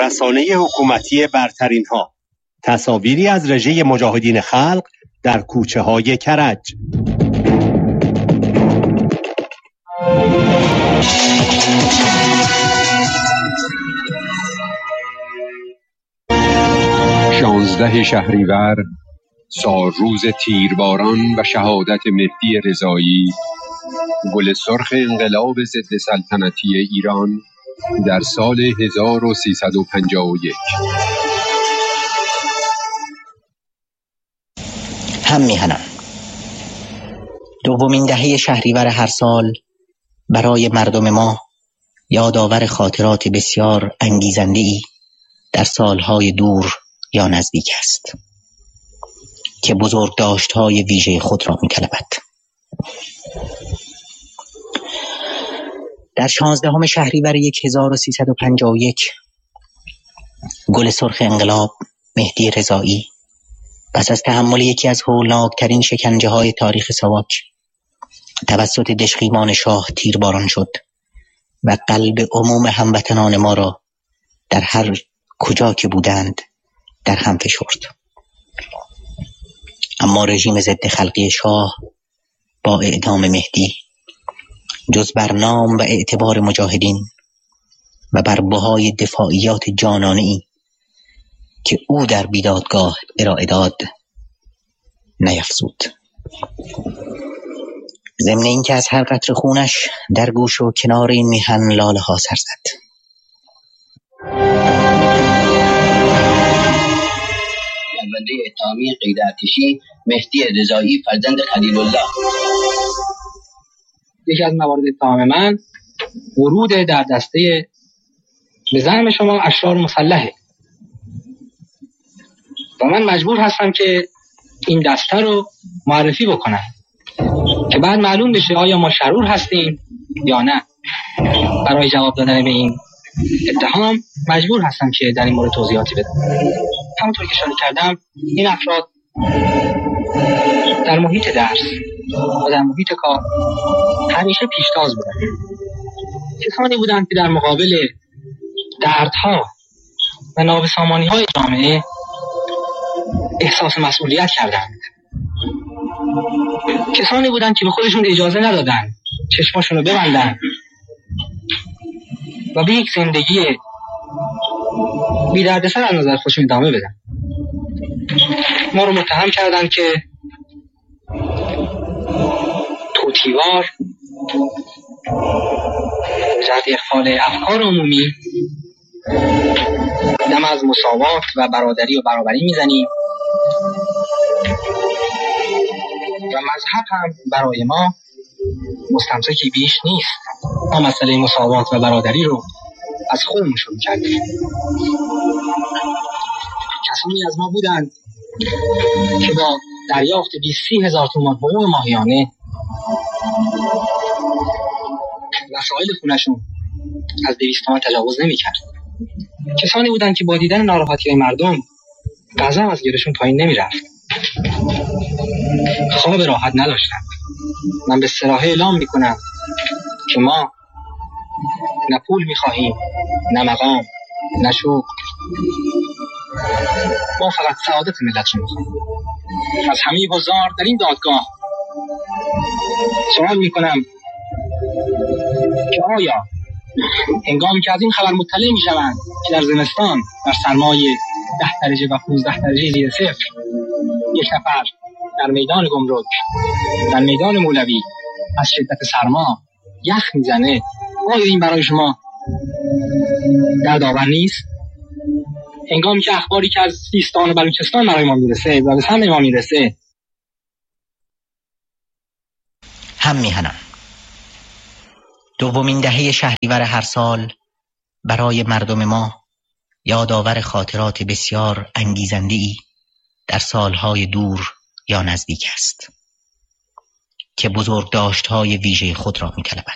رسانه حکومتی برترین ها، تصاویری از رژه مجاهدین خلق در کوچه های کرج. شانزده شهریور، سالروز تیرباران و شهادت مهدی رضایی، گل سرخ انقلاب ضد سلطنتی ایران در سال 1351. هم میهنم. دومین دهه شهریور هر سال برای مردم ما یادآور خاطرات بسیار انگیزنده‌ای در سالهای دور یا نزدیک است که بزرگداشت‌های ویژه خود را می‌طلبد. در 16 شهریور 1351 گل سرخ انقلاب مهدی رضایی پس از تحمل یکی از هولناکترین شکنجه‌های تاریخ ساواک توسط دژخیمان شاه تیرباران شد و قلب عموم هموطنان ما را در هر کجا که بودند در هم فشرد. اما رژیم ضد خلقی شاه با اعدام مهدی جز بر نام و اعتبار مجاهدین و بر بهای دفاعیات جانانه‌ای که او در بیدادگاه ارائه داد نیفزود. ضمن این که از هر قطره خونش در گوش و کنار این میهن لاله ها سر زد. گردنده اتهامی قید ارتشی مهدی رضایی فرزند خلیل الله. یکی از موارد اتهام من ورود در دسته به زعم شما اشرار مسلحه و من مجبور هستم که این دسته رو معرفی بکنم که بعد معلوم بشه آیا ما شرور هستیم یا نه. برای جواب دادن به این اتهام مجبور هستم که در این مورد توضیحاتی بدم. همونطور که اشاره کردم این افراد در محیط درس و در محیط کار همیشه پیشتاز بودند. کسانی بودند که در مقابل دردها و نابسامانی‌های جامعه احساس مسئولیت کردند. کسانی بودند که به خودشون اجازه ندادند چشماشون رو ببندن و به یک زندگی بی دردسر از نظر خودشون ادامه بدن. ما رو متهم کردند که توطئه‌وار جهت اخفال افکار عمومی دم از مساوات و برادری و برابری میزنیم و مذهب هم برای ما مستمسکی بیش نیست. ما مسئله مساوات و برادری رو از خودمون شروع کردیم. کسانی از ما بودند که با دریافت 20-30 هزار تومان حقوق ماهیانه وسایل خونشون از 200 تومان تجاوز نمی‌کرد. کسانی بودند که با دیدن ناراحتی‌های مردم غذا از گیرشون پایین نمی‌رفت. خواب راحت نداشتند. من به صراحت اعلام می‌کنم که ما نه پول می‌خواهیم، نه مقام، نه شوق. ما فقط سعادت ملت رو می‌خواهیم. از همه حضار در این دادگاه سوال می‌کنم که آیا هنگامی که از این خبر مطلع می‌شوند که در زمستان در سرمای 10 درجه و 15 درجه زیر صفر یک نفر در میدان گمرک، در میدان مولوی از شدت سرما یخ میزنه، آیا این برای شما دردآور نیست؟ هنگامی که اخباری که از سیستان و بلوچستان برای ما میرسه و به سمت ما میرسه. هم میهنم. دومین دهه شهریور هر سال برای مردم ما یادآور خاطرات بسیار انگیزنده‌ای در سالهای دور یا نزدیک است که بزرگداشت‌های ویژه خود را می‌طلبد.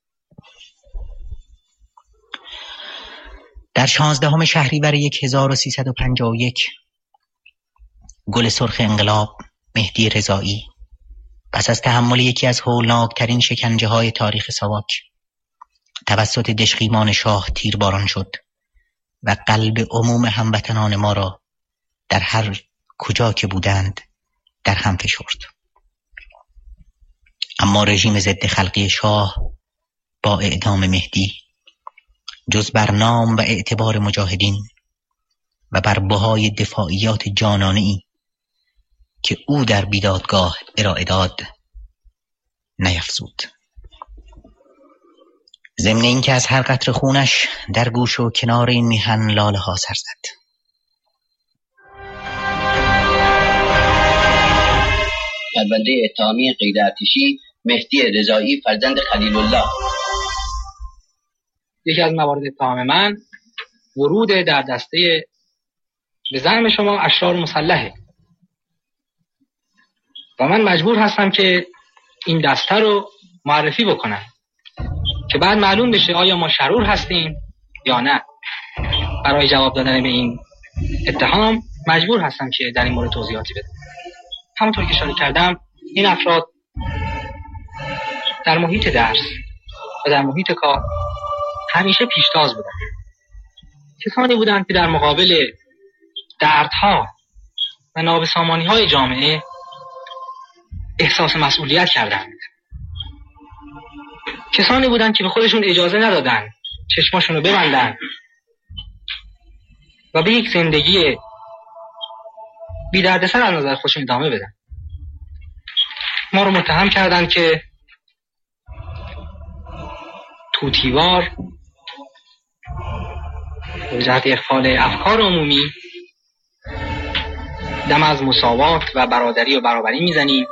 در 16 شهریور 1351 گل سرخ انقلاب مهدی رضایی پس از تحمل یکی از هولناکترین شکنجه‌های تاریخ ساواک توسط دژخیمان شاه تیرباران شد و قلب عموم هموطنان ما را در هر کجا که بودند در هم فشرد. اما رژیم ضد خلقی شاه با اعدام مهدی جز بر نام و اعتبار مجاهدین و بر بهای دفاعیات جانانه‌ای که او در بیدادگاه ارائه داد نیفزود. ضمن این که از هر قطره خونش در گوش و کنار این میهن لاله ها سر زد. پرونده اتهامی غیر ارتشی مهدی رضایی فرزند خلیل الله. یکی از موارد اتهام من ورود در دسته به زعم شما اشرار مسلحه و من مجبور هستم که این دسته رو معرفی بکنم که بعد معلوم بشه آیا ما شرور هستیم یا نه. برای جواب دادن به این اتهام مجبور هستم که در این مورد توضیحاتی بدم. همونطور که اشاره کردم این افراد در محیط درس و در محیط کار همیشه پیشتاز بودن. کسانی بودند که در مقابل دردها و نابسامانی‌های جامعه احساس مسئولیت کردند. کسانی بودند که به خودشون اجازه ندادند چشماشون رو ببندن و به یک زندگی بی دردسر از نظر خودشون ادامه بدن. ما رو متهم کردند که توتیوار به جهت اغفال افکار عمومی دم از مساوات و برادری و برابری میزنیم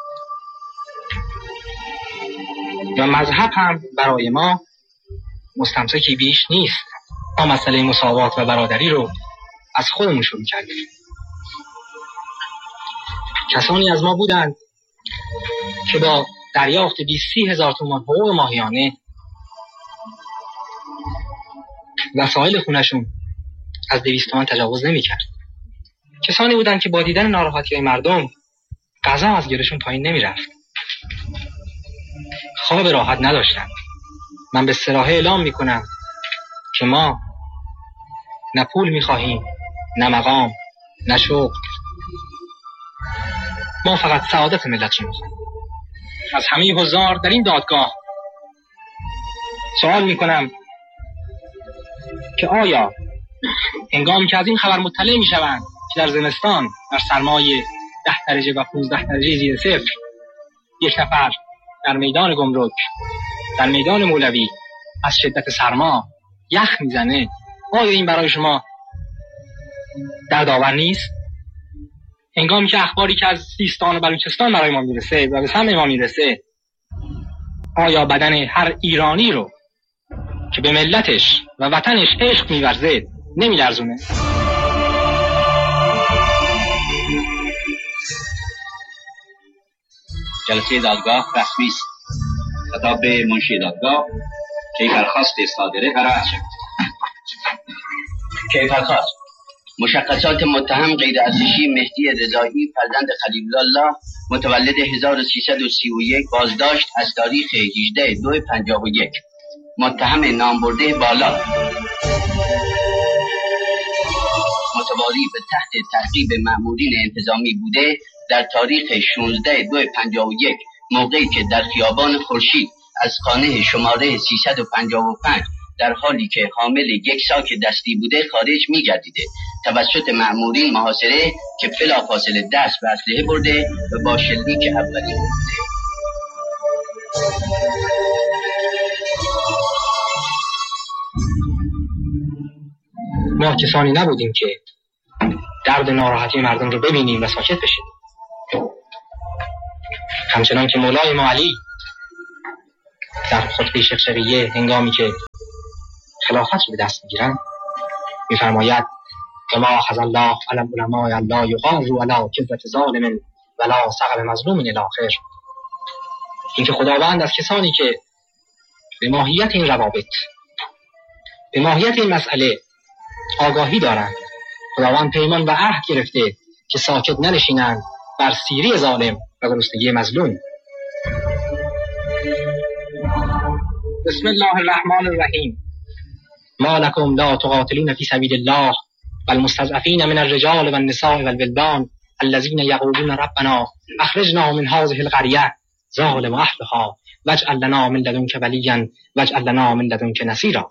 و مذهب هم برای ما مستمسکی بیش نیست. ما مسئله مساوات و برادری رو از خودمون شروع کردیم. کسانی از ما بودند که با دریافت 20,000 تومان حقوق ماهیانه وسایل خونشون از 200 تومان تجاوز نمی‌کرد. کسانی بودند که با دیدن ناراحتی مردم غذا از گلشون پایین نمی‌رفت. خواب راحت نداشتن. من به صراحت اعلام میکنم که ما نه پول میخواهیم، نه مقام، نه شغل. ما فقط سعادت ملت رو میخواهیم. از همه حضار در این دادگاه سوال میکنم که آیا هنگامی که از این خبر مطلع میشوند که در زمستان در سرمای 10 درجه و 15 درجه زیر صفر یک نفر در میدان گمرک، در میدان مولوی از شدت سرما یخ میزنه، آیا این برای شما دردآور نیست؟ هنگامی که اخباری که از سیستان و بلوچستان برای ما میرسه و به سمع ما میرسه، آیا بدن هر ایرانی رو که به ملتش و وطنش عشق میورزه نمیلرزونه؟ جلسه دادگاه رسمی است. خطاب به منشی دادگاه. کیفرخواست صادره قرار شد. کیفرخواست: مشخصات متهم غیر ارتشی مهدی رضایی فرزند خلیل الله متولد 1331 بازداشت از تاریخ 18/2/51. متهم نامبرده بالا متواری به تحت تعقیب مأمورین انتظامی بوده در تاریخ 16/2/51 موقعی که در خیابان خورشید از خانه شماره 355 در حالی که حامل یک ساک دستی بوده خارج می‌گردیده توسط مأمورین محاصره که بلافاصله دست به اسلحه برده و با شلیک اولی برده. ما کسانی نبودیم که درد ناراحتی مردم رو ببینیم و ساکت بشیم. همچنان که مولای ما علی در خطبه شقشقیه هنگامی که خلافت رو به دست میگیرن میفرماید و ما اخذ الله علی العلماء الا یغاروا علی کذبة ظالم ولا ثغر مظلوم الی آخر. اینکه خداوند از کسانی که به ماهیت این روابط، به ماهیت این مسئله آگاهی دارند، خداوند پیمان و عهد گرفته که ساکت ننشینند بر سیری ظالم و گرسنگی مظلوم. بسم الله الرحمن الرحیم. ما لكم لا تقاتلون في سبيل الله والمستضعفين من الرجال والنساء والولدان الذين يقولون ربنا اخرجنا من هذه القرية ظالم اهلها واجعل لنا من لدنك ولیا واجعل لنا من لدنک نصیرا.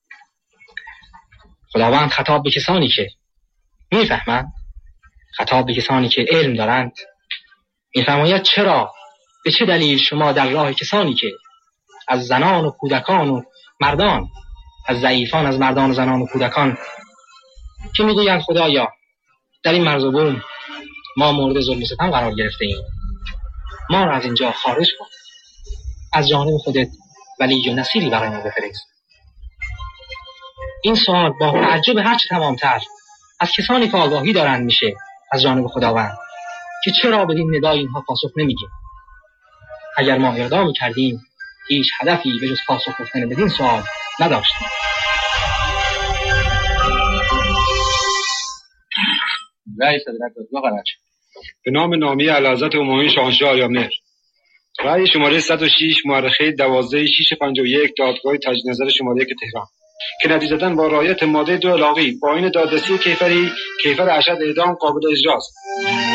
خداوند خطاب به کسانی که میفهمند، خطاب به کسانی که علم دارند میفرماید چرا، به چه دلیل شما در راه کسانی که از زنان و کودکان و مردان، از ضعیفان از مردان و زنان و کودکان که میگویند خدایا در این مرز و بوم ما مورد ظلم و ستم قرار گرفته ایم، ما را از اینجا خارج کن، از جانب خودت ولی و نصیری برای ما بفرست. این سوال با تعجب هرچه تمامتر از کسانی که آگاهی دارند میشه از جانب خداوند که چرا بدین ندای اینها پاسخ نمیگیم. اگر ما اقدامی کردیم هیچ هدفی به جز پاسخ گفتن بدین سوال نداشتیم. رئیس صدرت بقرار به نام نامی اعلیحضرت همایون شاهنشاه آریامهر. رأی شماره 106 مورخه 12/651 دادگاه تجدید نظر شماره 1 تهران که نتیجتاً با رعایت ماده 2 الغی با این دادرسی کیفر ارشد اعدام قابل اجراست.